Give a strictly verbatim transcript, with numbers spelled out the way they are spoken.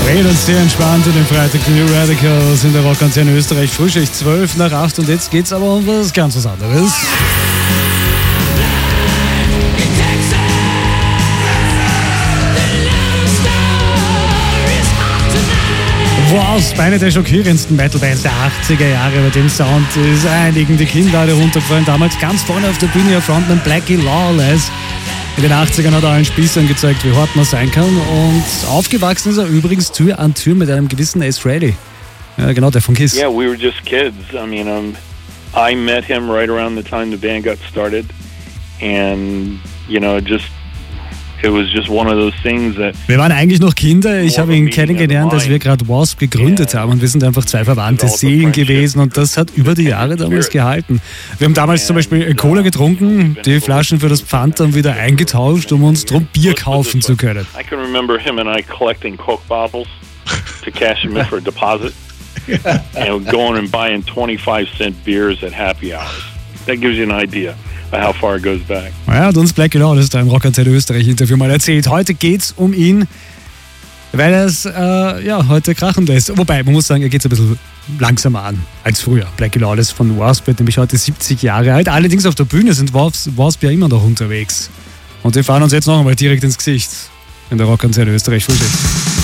Redet sehr entspannt in den Freitag New Radicals in der Rockantenne Österreich. Frühschicht zwölf nach acht und jetzt geht's aber um was ganz was anderes. Wasp, eine der schockierendsten Metal-Bands der achtziger Jahre. Bei dem Sound ist einigen die Kinnlade runtergefallen. Damals ganz vorne auf der Bühne ihr Frontman Blackie Lawless. In den achtzigern hat er allen Spießern gezeigt, wie hart man sein kann. Und aufgewachsen ist er übrigens Tür an Tür mit einem gewissen Ace Frehley. Ja, genau, der von Kiss. Yeah, we were just kids. I mean, um, I met him right around the time the band got started. And, you know, just... It was just one of those things that wir waren eigentlich noch Kinder. Ich habe ihn kennengelernt, als wir gerade Wasp gegründet haben. Und wir sind einfach zwei verwandte Seelen gewesen. Und das hat über die Jahre damals gehalten. Wir haben damals zum Beispiel Cola getrunken, die Flaschen für das Pfand dann wieder eingetauscht, um uns drum Bier kaufen zu können. I can remember him and I collecting Coke bottles to cash them in for a deposit. And going and buying twenty-five cent beers at happy hours. That gives you an idea. How far it goes back. Ja, hat uns Blackie Lawless da im Rockantenne Österreich Interview mal erzählt. Heute geht's um ihn, weil er es äh, ja, heute krachen lässt. Wobei, man muss sagen, er geht es ein bisschen langsamer an als früher. Blackie Lawless von Wasp wird nämlich heute siebzig Jahre alt. Allerdings auf der Bühne sind Wasp, Wasp ja immer noch unterwegs. Und die fahren uns jetzt noch einmal direkt ins Gesicht in der Rockantenne Österreich Frühschicht.